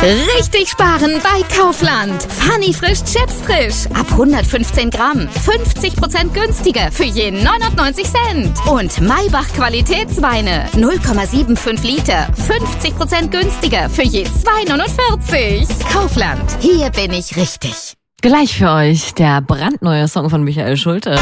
Richtig sparen bei Kaufland. Funny frisch Chips frisch. Ab 115 Gramm. 50% günstiger für je 99 Cent. Und Maybach Qualitätsweine. 0,75 Liter. 50% günstiger für je 2,49. Kaufland. Hier bin ich richtig. Gleich für euch der brandneue Song von Michael Schulte.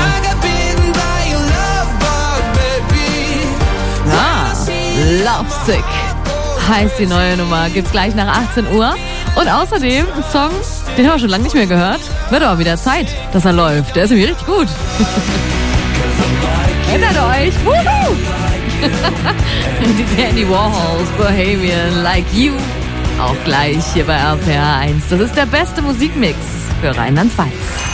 Lovesick heißt die neue Nummer. Gibt's gleich nach 18 Uhr. Und außerdem ein Song, den haben wir schon lange nicht mehr gehört. Wird aber wieder Zeit, dass er läuft. Der ist nämlich richtig gut. Erinnert euch. Wuhu! Die Andy Warhols, Bohemian Like You. Auch gleich hier bei RPR 1. Das ist der beste Musikmix für Rheinland-Pfalz.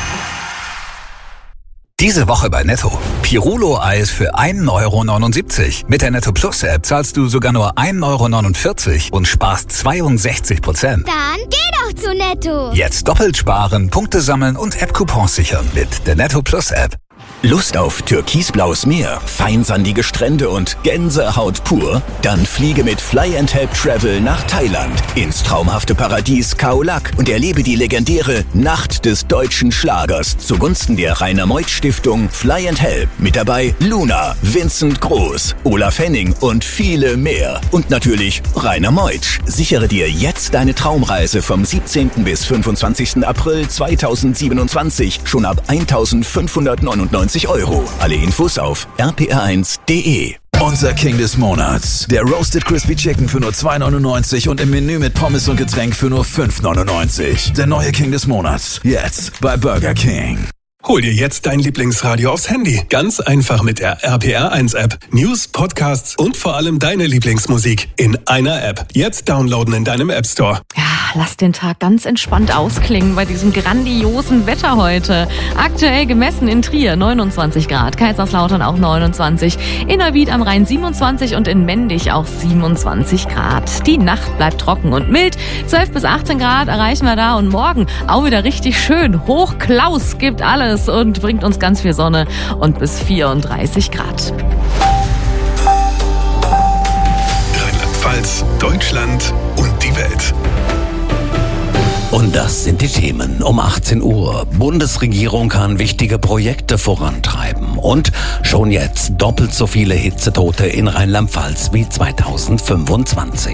Diese Woche bei Netto. Pirulo-Eis für 1,79 €. Mit der Netto Plus App zahlst du sogar nur 1,49 € und sparst 62%. Dann geh doch zu Netto. Jetzt doppelt sparen, Punkte sammeln und App-Coupons sichern mit der Netto Plus App. Lust auf türkisblaues Meer, feinsandige Strände und Gänsehaut pur? Dann fliege mit Fly & Help Travel nach Thailand ins traumhafte Paradies Khao Lak und erlebe die legendäre Nacht des deutschen Schlagers zugunsten der Rainer-Meuth-Stiftung Fly & Help. Mit dabei Luna, Vincent Groß, Olaf Henning und viele mehr. Und natürlich Rainer Meuth. Sichere dir jetzt deine Traumreise vom 17. bis 25. April 2027 schon ab 1.599 €. Alle Infos auf rpr1.de. Unser King des Monats. Der Roasted Crispy Chicken für nur 2,99 € und im Menü mit Pommes und Getränk für nur 5,99 €. Der neue King des Monats. Jetzt bei Burger King. Hol dir jetzt dein Lieblingsradio aufs Handy. Ganz einfach mit der RPR1-App. News, Podcasts und vor allem deine Lieblingsmusik in einer App. Jetzt downloaden in deinem App Store. Ja, lass den Tag ganz entspannt ausklingen bei diesem grandiosen Wetter heute. Aktuell gemessen in Trier 29 Grad, Kaiserslautern auch 29, in Neuwied am Rhein 27 und in Mendig auch 27 Grad. Die Nacht bleibt trocken und mild. 12 bis 18 Grad erreichen wir da und morgen auch wieder richtig schön. Hochklaus gibt alles und bringt uns ganz viel Sonne und bis 34 Grad. Rheinland-Pfalz, Deutschland und die Welt. Und das sind die Themen um 18 Uhr. Bundesregierung kann wichtige Projekte vorantreiben. Und schon jetzt doppelt so viele Hitzetote in Rheinland-Pfalz wie 2025.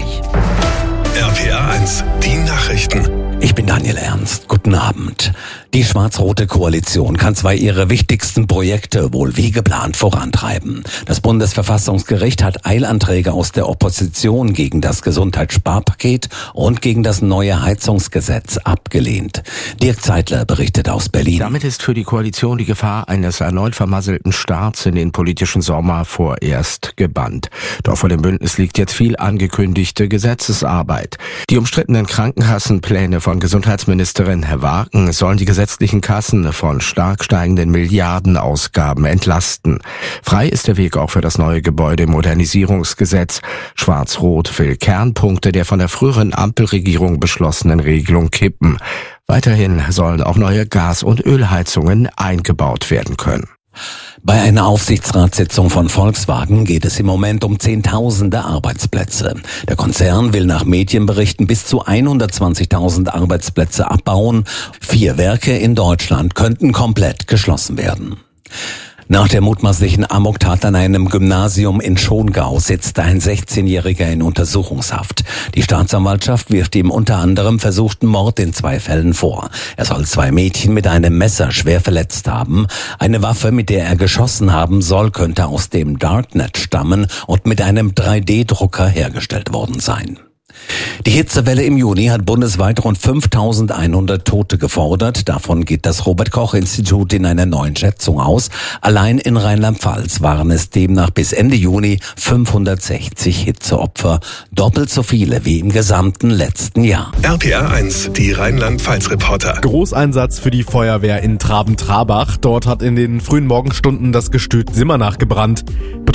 RPR 1, die Nachrichten. Ich bin Daniel Ernst. Guten Abend. Die schwarz-rote Koalition kann zwar ihre wichtigsten Projekte wohl wie geplant vorantreiben. Das Bundesverfassungsgericht hat Eilanträge aus der Opposition gegen das Gesundheitssparpaket und gegen das neue Heizungsgesetz abgelehnt. Dirk Zeitler berichtet aus Berlin. Damit ist für die Koalition die Gefahr eines erneut vermasselten Starts in den politischen Sommer vorerst gebannt. Doch vor dem Bündnis liegt jetzt viel angekündigte Gesetzesarbeit. Die umstrittenen Krankenkassenpläne von Gesundheitsministerin Wagen sollen die gesetzlichen Kassen von stark steigenden Milliardenausgaben entlasten. Frei ist der Weg auch für das neue Gebäudemodernisierungsgesetz. Schwarz-Rot will Kernpunkte der von der früheren Ampelregierung beschlossenen Regelung kippen. Weiterhin sollen auch neue Gas- und Ölheizungen eingebaut werden können. Bei einer Aufsichtsratssitzung von Volkswagen geht es im Moment um Zehntausende Arbeitsplätze. Der Konzern will nach Medienberichten bis zu 120.000 Arbeitsplätze abbauen. 4 Werke in Deutschland könnten komplett geschlossen werden. Nach der mutmaßlichen Amoktat an einem Gymnasium in Schongau sitzt ein 16-Jähriger in Untersuchungshaft. Die Staatsanwaltschaft wirft ihm unter anderem versuchten Mord in 2 Fällen vor. Er soll 2 Mädchen mit einem Messer schwer verletzt haben. Eine Waffe, mit der er geschossen haben soll, könnte aus dem Darknet stammen und mit einem 3D-Drucker hergestellt worden sein. Die Hitzewelle im Juni hat bundesweit rund 5.100 Tote gefordert. Davon geht das Robert-Koch-Institut in einer neuen Schätzung aus. Allein in Rheinland-Pfalz waren es demnach bis Ende Juni 560 Hitzeopfer. Doppelt so viele wie im gesamten letzten Jahr. RPR 1, die Rheinland-Pfalz-Reporter. Großeinsatz für die Feuerwehr in Traben-Trabach. Dort hat in den frühen Morgenstunden das Gestüt Simmernach gebrannt.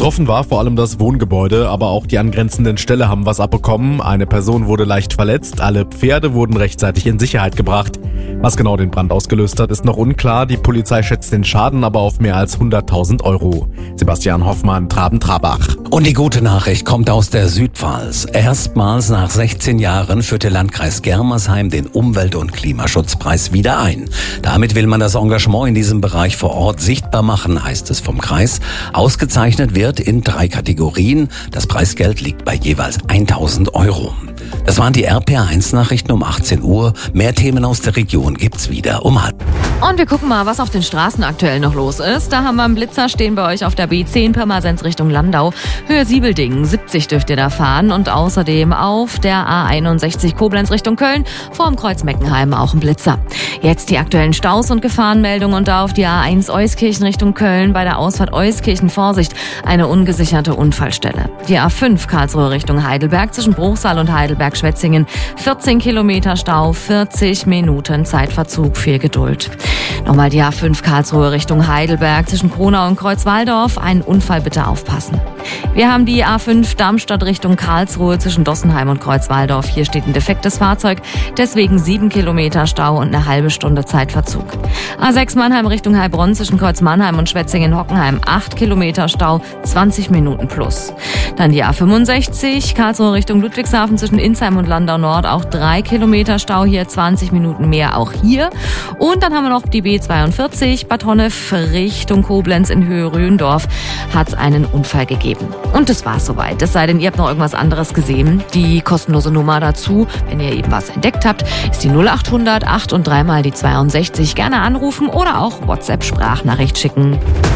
Betroffen war vor allem das Wohngebäude, aber auch die angrenzenden Ställe haben was abbekommen. Eine Person wurde leicht verletzt, alle Pferde wurden rechtzeitig in Sicherheit gebracht. Was genau den Brand ausgelöst hat, ist noch unklar. Die Polizei schätzt den Schaden aber auf mehr als 100.000 Euro. Sebastian Hoffmann, Traben-Trabach. Und die gute Nachricht kommt aus der Südpfalz. Erstmals nach 16 Jahren führt der Landkreis Germersheim den Umwelt- und Klimaschutzpreis wieder ein. Damit will man das Engagement in diesem Bereich vor Ort sichtbar machen, heißt es vom Kreis. Ausgezeichnet wird in 3 Kategorien. Das Preisgeld liegt bei jeweils 1.000 Euro. Das waren die RPR1-Nachrichten um 18 Uhr. Mehr Themen aus der Region gibt's wieder um 12:30. Und wir gucken mal, was auf den Straßen aktuell noch los ist. Da haben wir einen Blitzer stehen bei euch auf der B10 Pirmasens Richtung Landau. Höhe Siebeldingen, 70 dürft ihr da fahren. Und außerdem auf der A61 Koblenz Richtung Köln vor dem Kreuz Meckenheim auch ein Blitzer. Jetzt die aktuellen Staus und Gefahrenmeldungen und da auf die A1 Euskirchen Richtung Köln bei der Ausfahrt Euskirchen Vorsicht, eine ungesicherte Unfallstelle. Die A5 Karlsruhe Richtung Heidelberg zwischen Bruchsal und Heidelberg-Schwetzingen, 14 Kilometer Stau, 40 Minuten Zeitverzug, viel Geduld. Nochmal die A5 Karlsruhe Richtung Heidelberg zwischen Kronau und Kreuzwaldorf, ein Unfall, bitte aufpassen. Wir haben die A5 Darmstadt Richtung Karlsruhe zwischen Dossenheim und Kreuzwaldorf. Hier steht ein defektes Fahrzeug, deswegen 7 Kilometer Stau und eine halbe Stunde Zeitverzug. A6 Mannheim Richtung Heilbronn zwischen Kreuz-Mannheim und Schwetzingen-Hockenheim, 8 Kilometer Stau, 20 Minuten plus. Dann die A65 Karlsruhe Richtung Ludwigshafen zwischen Insheim und Landau Nord, auch 3 Kilometer Stau, hier 20 Minuten mehr auch hier. Und dann haben wir noch die B42 Bad Honnef Richtung Koblenz in Höhe Röndorf, hat es einen Unfall gegeben. Und das war's soweit. Es sei denn, ihr habt noch irgendwas anderes gesehen. Die kostenlose Nummer dazu, wenn ihr eben was entdeckt habt, ist die 0800 8 und 3 mal die 62. Gerne anrufen oder auch WhatsApp-Sprachnachricht schicken.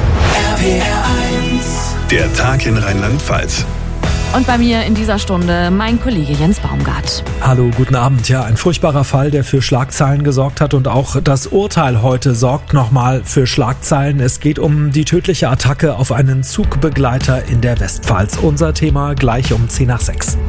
RPR1. Der Tag in Rheinland-Pfalz. Und bei mir in dieser Stunde mein Kollege Jens Baumgart. Hallo, guten Abend. Ja, ein furchtbarer Fall, der für Schlagzeilen gesorgt hat, und auch das Urteil heute sorgt nochmal für Schlagzeilen. Es geht um die tödliche Attacke auf einen Zugbegleiter in der Westpfalz. Unser Thema gleich um 5:10.